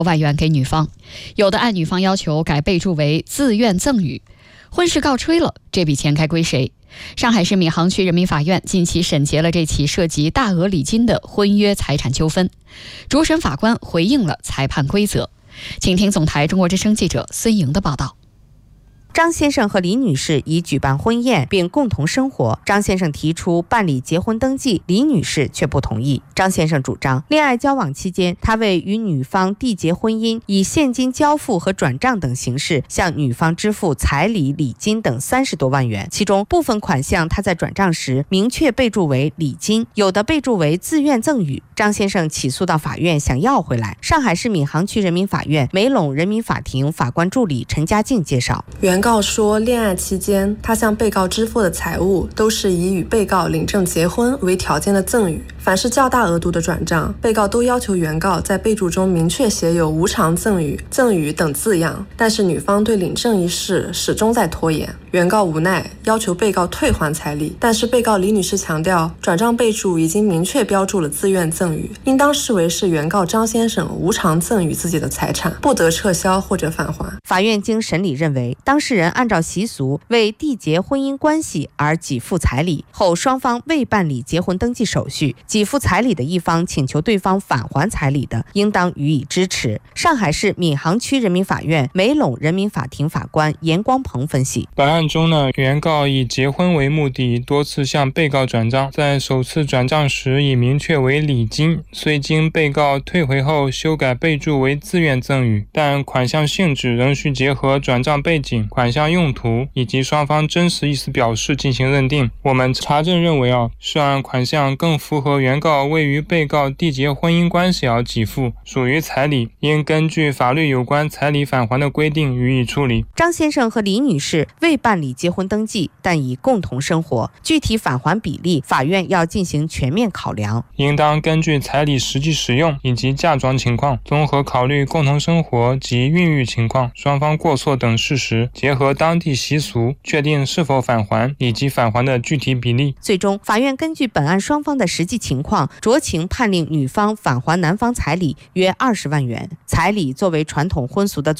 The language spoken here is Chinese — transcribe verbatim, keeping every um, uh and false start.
万元给女方，有的按女方要求改备注为自愿赠与。婚事告吹了，这笔钱该归谁？上海市闵行区人民法院近期审结了这起涉及大额礼金的婚约财产纠纷，主审法官回应了裁判规则。请听总台中国之声记者孙莹的报道。 张先生和李女士已举办婚宴并共同生活，张先生提出办理结婚登记，李女士却不同意。张先生主张，恋爱交往期间，他为与女方缔结婚姻，以现金交付和转账等形式向女方支付彩礼、礼金等三十多万元，其中部分款项他在转账时明确备注为礼金，有的备注为自愿赠与。张先生起诉到法院想要回来。上海市闵行区人民法院梅陇人民法庭法官助理陈家静介绍， 原告说，恋爱期间他向被告支付的财物都是以与被告领证结婚为条件的赠与，凡是较大额度的转账，被告都要求原告在备注中明确写有无偿赠与、赠与等字样，但是女方对领证一事始终在拖延。原告无奈要求被告退还彩礼，但是被告李女士强调，转账备注已经明确标注了自愿赠与，应当视为是原告张先生无偿赠与自己的财产，不得撤销或者返还。 法院经审理认为，当事人按照习俗为缔结婚姻关系而给付彩礼后，双方未办理结婚登记手续，给付彩礼的一方请求对方返还彩礼的，应当予以支持。上海市闵行区人民法院梅陇人民法庭法官严光鹏分析， 本案中呢，原告以结婚为目的，多次向被告转账，在首次转账时已明确为礼金，虽经被告退回后修改备注为自愿赠与，但款项性质仍需结合转账背景、款项用途以及双方真实意思表示进行认定。我们查证认为啊，涉案款项更符合原告为与被告缔结婚姻关系而给付，属于彩礼，应根据法律有关彩礼返还的规定予以处理。 张先生和李女士未办理结婚登记，但已共同生活，具体返还比例，法院要进行全面考量， 应当根据彩礼实际使用以及嫁妆情况，综合考虑共同生活及孕育情况、双方过错等事实，结合当地习俗，确定是否返还以及返还的具体比例。 最终，法院根据本案双方的实际情况，酌情判令女方返还男方彩礼约二十万元。彩礼作为传统婚俗的